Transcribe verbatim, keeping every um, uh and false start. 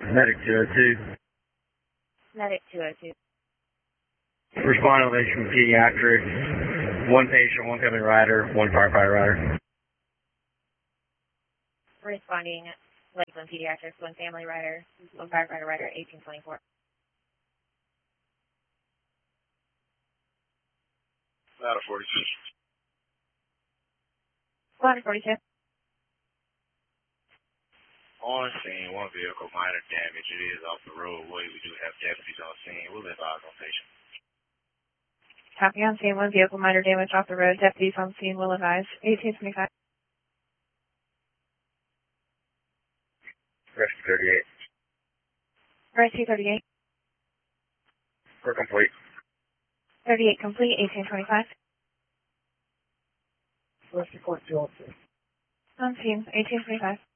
Medic two oh two. Medic two oh two. Respond elevation pediatrics. One patient, one family rider, one firefighter rider. Responding Lakeland Pediatrics, one family rider, one firefighter rider, eighteen twenty-four. Ladder forty-two. Ladder forty-two. On scene, one vehicle, minor damage. It is off the roadway. We do have deputies on scene. We'll advise on patient. Copy on scene, one vehicle, minor damage off the road. Deputies on scene will advise. eighteen twenty-five. Rescue thirty-eight. Rescue thirty-eight. We're complete. thirty-eight complete, eighteen twenty-five. Rescue fourteen. On scene, eighteen twenty-five.